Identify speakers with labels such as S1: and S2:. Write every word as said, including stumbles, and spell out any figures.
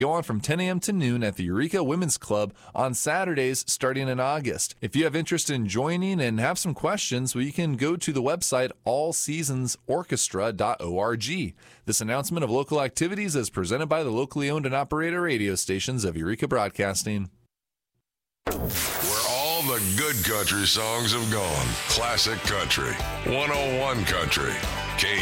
S1: Go on from ten a.m. to noon at the Eureka Women's Club on Saturdays starting in August. If you have interest in joining and have some questions, well, you can go to the website all seasons orchestra dot org. This announcement of local activities is presented by the locally owned and operated radio stations of Eureka Broadcasting.
S2: Where all the good country songs have gone. Classic Country. one oh one Country. K